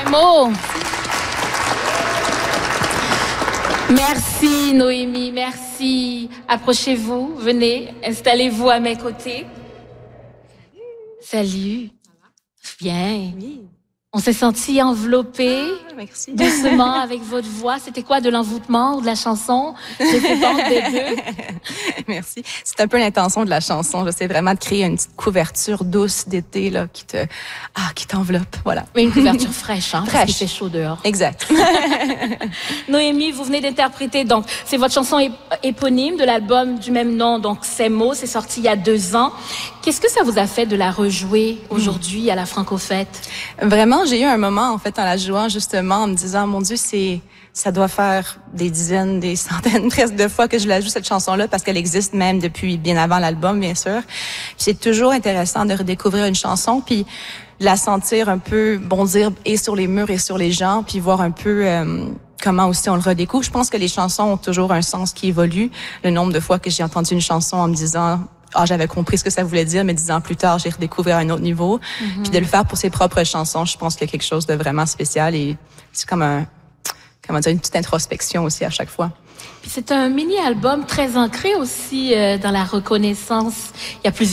Mo. Merci Noémie, merci. Approchez-vous, venez, installez-vous à mes côtés. Salut. Bien. Oui. On s'est senti enveloppé Merci. doucement avec votre voix. C'était quoi, de l'envoûtement ou de la chanson? Je sais pas, des deux. Merci. C'est un peu l'intention de la chanson. J'essaie vraiment de créer une petite couverture douce d'été là qui t'enveloppe. Voilà. Mais une couverture fraîche, hein, parce Fraîche. qu'il fait chaud dehors. Exact. Noémie, vous venez d'interpréter, donc, c'est votre chanson éponyme de l'album du même nom, donc C'est Mo, c'est sorti il y a 2 ans. Qu'est-ce que ça vous a fait de la rejouer aujourd'hui à la Franco-Fête? Vraiment, j'ai eu un moment, en fait, en la jouant, justement, en me disant, mon Dieu, ça doit faire des dizaines, des centaines presque de fois que je la joue, cette chanson-là, parce qu'elle existe même depuis bien avant l'album, bien sûr. Puis c'est toujours intéressant de redécouvrir une chanson, puis la sentir un peu bondir et sur les murs et sur les gens, puis voir un peu comment aussi on le redécouvre. Je pense que les chansons ont toujours un sens qui évolue. Le nombre de fois que j'ai entendu une chanson en me disant... j'avais compris ce que ça voulait dire, mais 10 ans plus tard, j'ai redécouvert un autre niveau. Puis de le faire pour ses propres chansons, je pense qu'il y a quelque chose de vraiment spécial et c'est comme une petite introspection aussi à chaque fois. Puis c'est un mini-album très ancré aussi dans la reconnaissance. Il y a plusieurs